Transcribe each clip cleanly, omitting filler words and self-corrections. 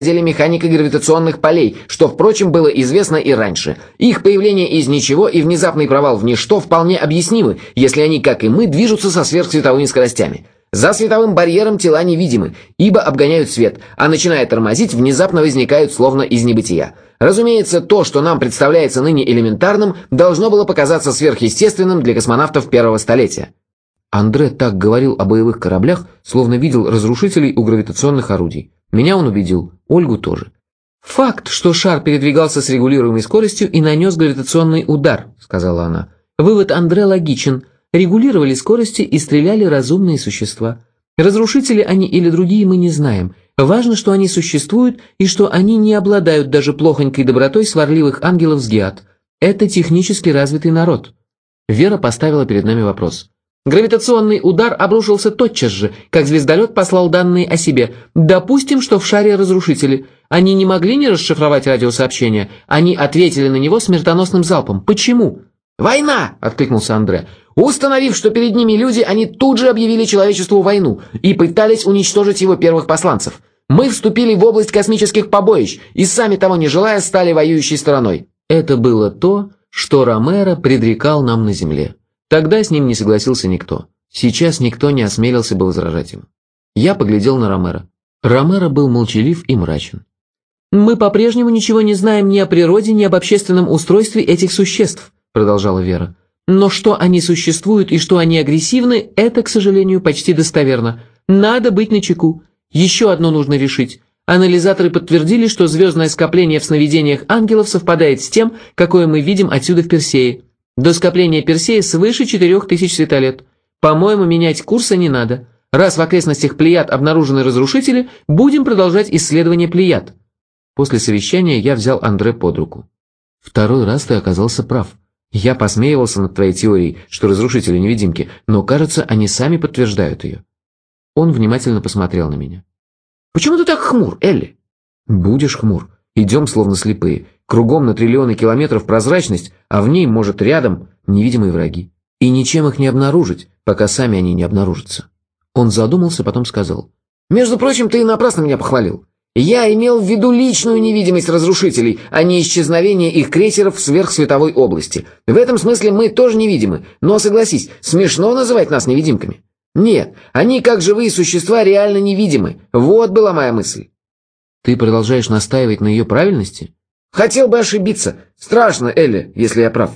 деле механикой гравитационных полей, что, впрочем, было известно и раньше. Их появление из ничего и внезапный провал в ничто вполне объяснимы, если они, как и мы, движутся со сверхсветовыми скоростями. За световым барьером тела невидимы, ибо обгоняют свет, а начиная тормозить, внезапно возникают словно из небытия. Разумеется, то, что нам представляется ныне элементарным, должно было показаться сверхъестественным для космонавтов первого столетия. Андре так говорил о боевых кораблях, словно видел разрушителей у гравитационных орудий. Меня он убедил, Ольгу тоже. «Факт, что шар передвигался с регулируемой скоростью и нанес гравитационный удар», — сказала она. «Вывод Андре логичен. Регулировали скорости и стреляли разумные существа. Разрушители они или другие мы не знаем. Важно, что они существуют и что они не обладают даже плохонькой добротой сварливых ангелов с Геат. Это технически развитый народ». Вера поставила перед нами вопрос. Гравитационный удар обрушился тотчас же, как звездолет послал данные о себе. Допустим, что в шаре разрушители. Они не могли не расшифровать радиосообщение. Они ответили на него смертоносным залпом. Почему? «Война!» — откликнулся Андре. «Установив, что перед ними люди, они тут же объявили человечеству войну и пытались уничтожить его первых посланцев. Мы вступили в область космических побоищ и, сами того не желая, стали воюющей стороной». Это было то, что Ромеро предрекал нам на Земле. Тогда с ним не согласился никто. Сейчас никто не осмелился бы возражать ему. Я поглядел на Ромеро. Ромеро был молчалив и мрачен. «Мы по-прежнему ничего не знаем ни о природе, ни об общественном устройстве этих существ», продолжала Вера. «Но что они существуют и что они агрессивны, это, к сожалению, почти достоверно. Надо быть начеку. Еще одно нужно решить. Анализаторы подтвердили, что звездное скопление в сновидениях ангелов совпадает с тем, какое мы видим отсюда в Персее. До скопления Персея свыше 4000 светолет. По-моему, менять курса не надо. Раз в окрестностях Плеяд обнаружены разрушители, будем продолжать исследование Плеяд». После совещания я взял Андре под руку. «Второй раз ты оказался прав. Я посмеивался над твоей теорией, что разрушители невидимки, но, кажется, они сами подтверждают ее». Он внимательно посмотрел на меня. «Почему ты так хмур, Элли?» «Будешь хмур. Идем словно слепые. Кругом на триллионы километров прозрачность, а в ней, может, рядом невидимые враги. И ничем их не обнаружить, пока сами они не обнаружатся». Он задумался, потом сказал. «Между прочим, ты и напрасно меня похвалил. Я имел в виду личную невидимость разрушителей, а не исчезновение их крейсеров в сверхсветовой области. В этом смысле мы тоже невидимы, но, согласись, смешно называть нас невидимками. Нет, они, как живые существа, реально невидимы. Вот была моя мысль». «Ты продолжаешь настаивать на ее правильности?» «Хотел бы ошибиться. Страшно, Элли, если я прав».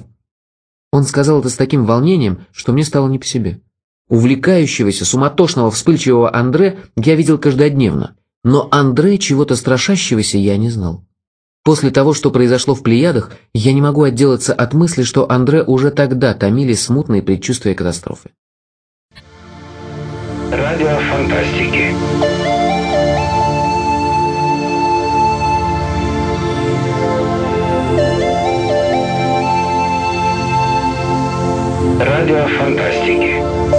Он сказал это с таким волнением, что мне стало не по себе. Увлекающегося, суматошного, вспыльчивого Андре я видел каждодневно, но Андре чего-то страшащегося я не знал. После того, что произошло в Плеядах, я не могу отделаться от мысли, что Андре уже тогда томили смутные предчувствия катастрофы. Радиофантастики. Радиофантастики.